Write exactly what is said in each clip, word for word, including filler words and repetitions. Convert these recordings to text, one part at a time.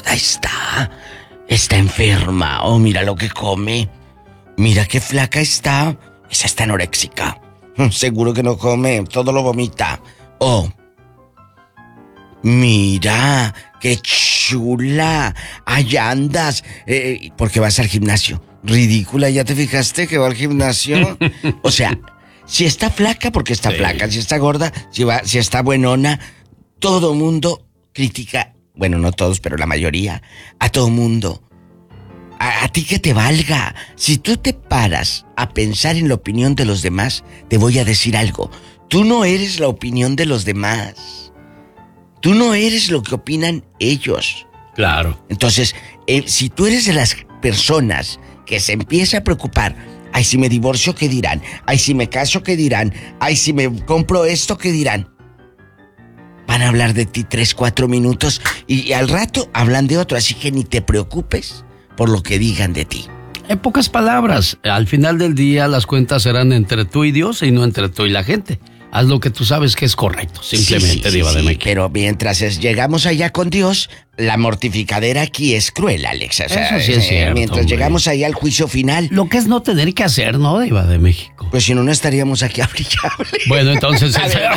gorda está. Está enferma. Oh, mira lo que come. Mira qué flaca está. Esa está anoréxica. Seguro que no come, todo lo vomita. Oh, mira, qué chula. Allá andas. Eh, porque vas al gimnasio. Ridícula, ¿ya te fijaste que va al gimnasio? O sea, si está flaca, porque está sí. flaca. Si está gorda, si, va, si está buenona. Todo mundo critica. Bueno, no todos, pero la mayoría. A todo mundo. A, a ti que te valga. Si tú te paras a pensar en la opinión de los demás, te voy a decir algo. Tú no eres la opinión de los demás. Tú no eres lo que opinan ellos. Claro. Entonces, eh, si tú eres de las personas que se empieza a preocupar, ay, si me divorcio, ¿qué dirán? Ay, si me caso, ¿qué dirán? Ay, si me compro esto, ¿qué dirán? Van a hablar de ti tres, cuatro minutos y, y al rato hablan de otro, así que ni te preocupes por lo que digan de ti. En pocas palabras, al final del día las cuentas serán entre tú y Dios y no entre tú y la gente. Haz lo que tú sabes que es correcto, simplemente, sí, sí, Diva sí, de México. Pero mientras es, llegamos allá con Dios, la mortificadera aquí es cruel, Alex. O sea, eso sí es cierto, mientras hombre. llegamos allá al juicio final. Lo que es no tener que hacer, ¿no, Diva de México? Pues si no, no estaríamos aquí a brillar. Bueno, entonces...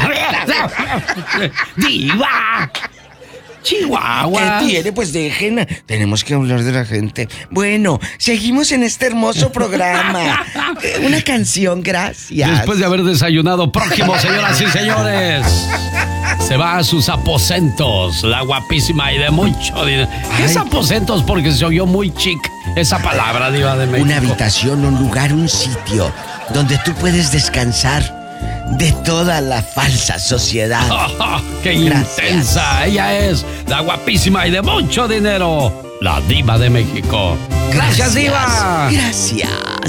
¡Diva! Chihuahua. ¿Qué tiene? Pues dejen. Tenemos que hablar de la gente. Bueno, seguimos en este hermoso programa. Una canción, gracias. Después de haber desayunado, próximo, señoras y señores. Se va a sus aposentos, la guapísima y de mucho dinero. ¿Qué es aposentos? Porque se oyó muy chic esa palabra, Diva de México. Una habitación, un lugar, un sitio donde tú puedes descansar de toda la falsa sociedad. Oh, ¡Qué Gracias. intensa! Ella es la guapísima y de mucho dinero, la Diva de México. ¡Gracias, Gracias Diva! Gracias.